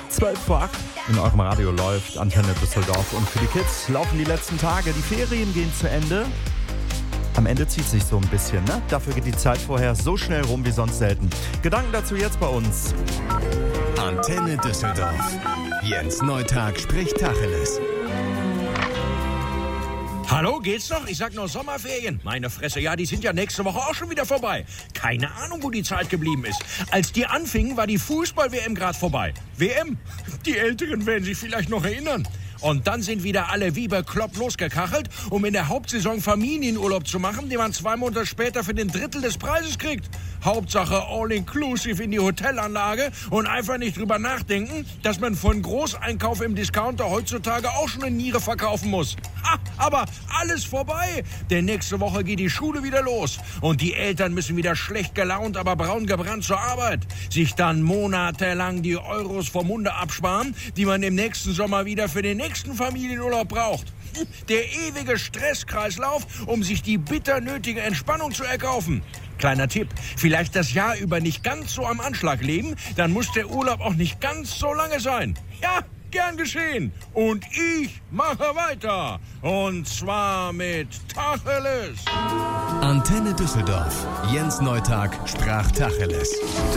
7:12 in eurem Radio läuft Antenne Düsseldorf und für die Kids laufen die letzten Tage. Die Ferien gehen zu Ende. Am Ende zieht sich so ein bisschen, ne? Dafür geht die Zeit vorher so schnell rum wie sonst selten. Gedanken dazu jetzt bei uns. Antenne Düsseldorf. Jens Neutag spricht Tacheles. Hallo, geht's noch? Ich sag nur Sommerferien. Meine Fresse, ja, die sind ja nächste Woche auch schon wieder vorbei. Keine Ahnung, wo die Zeit geblieben ist. Als die anfingen, war die Fußball-WM gerade vorbei. WM? Die Älteren werden sich vielleicht noch erinnern. Und dann sind wieder alle wie bekloppt losgekachelt, um in der Hauptsaison Familienurlaub zu machen, den man 2 Monate später für den Drittel des Preises kriegt. Hauptsache all-inclusive in die Hotelanlage und einfach nicht drüber nachdenken, dass man von Großeinkauf im Discounter heutzutage auch schon eine Niere verkaufen muss. Ha, aber alles vorbei, denn nächste Woche geht die Schule wieder los und die Eltern müssen wieder schlecht gelaunt, aber braun gebrannt zur Arbeit. Sich dann monatelang die Euros vom Munde absparen, die man im nächsten Sommer wieder für den nächsten Familienurlaub braucht. Der ewige Stresskreislauf, um sich die bitter nötige Entspannung zu erkaufen. Kleiner Tipp, vielleicht das Jahr über nicht ganz so am Anschlag leben, dann muss der Urlaub auch nicht ganz so lange sein. Ja, gern geschehen. Und ich mache weiter. Und zwar mit Tacheles. Antenne Düsseldorf. Jens Neutag sprach Tacheles.